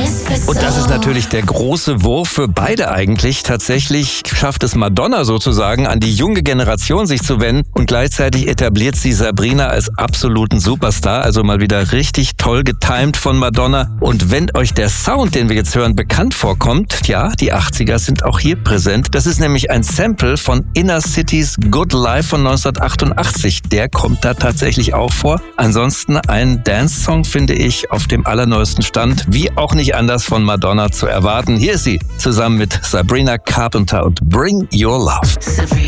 Und das ist natürlich der große Wurf für beide eigentlich. Tatsächlich schafft es Madonna sozusagen, an die junge Generation sich zu wenden und gleichzeitig etabliert sie Sabrina als absoluten Superstar. Also mal wieder richtig toll getimed von Madonna. Und wenn euch der Sound, den wir jetzt hören, bekannt vorkommt, ja, die 80er sind auch hier präsent. Das ist nämlich ein Sample von Inner Cities Good Life von 1988. Der kommt da tatsächlich auch vor. Ansonsten ein Dance-Song, finde ich, auf dem allerneuesten Stand, wie auch nicht anders von Madonna zu erwarten. Hier ist sie, zusammen mit Sabrina Carpenter und Bring Your Love.